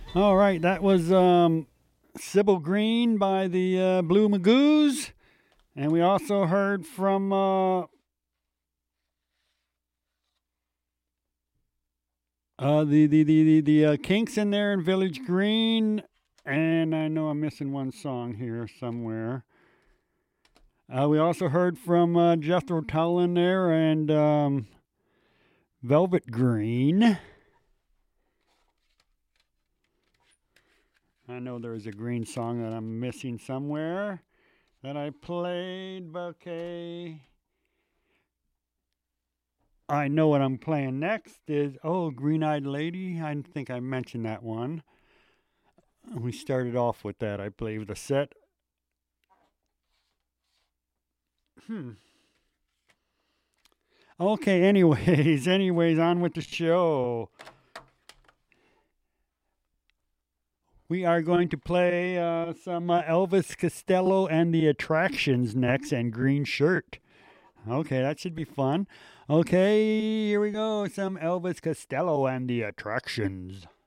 All right, that was Sybil Green by the Blue Magoos. And we also heard from the Kinks in there in Village Green. And I know I'm missing one song here somewhere. We also heard from Jethro Tull in there and Velvet Green. I know there's a green song that I'm missing somewhere that I played, but okay. I know what I'm playing next is, oh, Green Eyed Lady. I think I mentioned that one. We started off with that, I believe, the set. Hmm. Okay, anyways, on with the show. We are going to play some Elvis Costello and the Attractions next, and Green Shirt. Okay, that should be fun. Okay, here we go. Some Elvis Costello and the Attractions.